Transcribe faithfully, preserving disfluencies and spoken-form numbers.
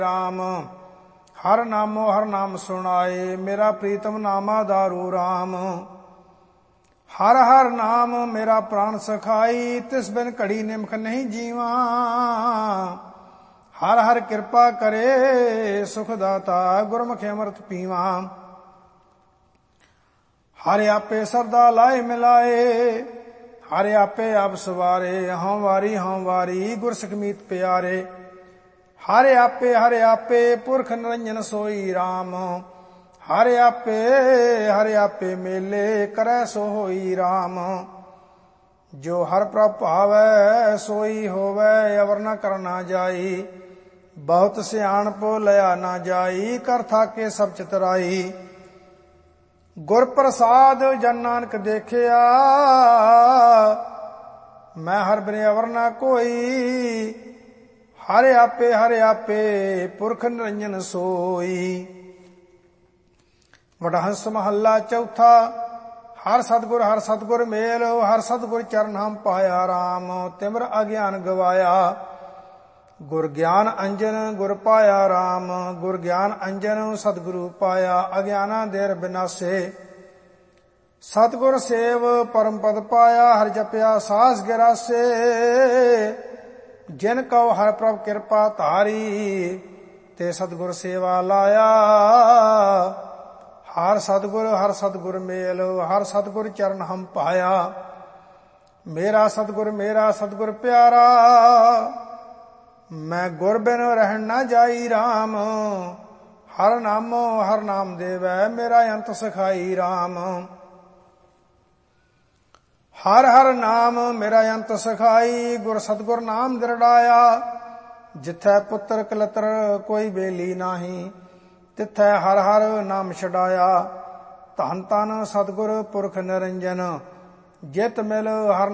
राम। हर नामो हर नाम सुनाए, मेरा प्रीतम नामा दारू राम। हर हर नाम मेरा प्राण सखाई, तिस बिन घड़ी निमख नहीं जीवा। हर हर कृपा करे सुख दाता, गुरमुख अमृत पीवा। हर आपे सरदा लाए मिलाए, हर आपे आप सवारे। हाँ वारी हाँ वारी गुरसिख मीत प्यारे। हर आपे हर आपे पुरख निरंजन सोई राम। हर आपे हर आपे मेले करे सो होई राम। जो हर प्रभ भावै सोई होवै, अवर न करना जाई। बहुत सियाणप लया ना जाई, कर थाके सब चितराई। गुर प्रसाद जन नानक देखिया, मैं हर बिन अवर न कोई। हर आपे हर आपे पुरख निरंजन सोई। वडहंस महला चौथा। हर सतगुर हर सतगुर मेल, हर सतगुर चरण हम पाया राम। तिमर अज्ञान गवाया, गुर ज्ञान अंजन गुर पाया राम। गुर ज्ञान अंजन सतगुरु पाया, अज्ञाना देर बिनासे। सतगुर सेव परम पद पाया, हर जपया सास गिरासे। जिन कौ हर प्रभ कृपा धारी, ते सतगुर सेवा लाया। हर सतगुर हर सतगुर मेल, हर सतगुर चरण हम पाया। मेरा सतगुर मेरा सतगुर प्यारा, मैं गुर बिन रहन न जाई राम। हर नामो हर नाम देवै, मेरा अंत सखाई राम। हर हर नाम मेरा अंत सखाई, गुर सतगुर नाम दृढ़ाया। जिथै पुत्र कलतर कोई बेली नाही, तिथै हर हर नाम छड़ाया। धन धन सतगुर पुरख निरंजन, जित मिल हर